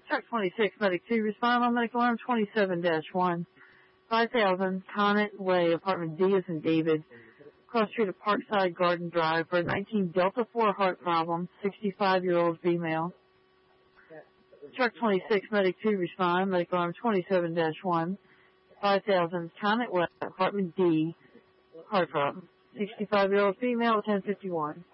Truck 26, Medic 2, respond on medical alarm 27-1. 5000 Conant Way, apartment D as in David. Cross street of Parkside Garden Drive for a 19 Delta 4 heart problem, 65-year-old female. Truck 26, Medic 2, respond, medical alarm 27-1. 5000 Conant Way, apartment D, heart problem, 65-year-old female, 1051.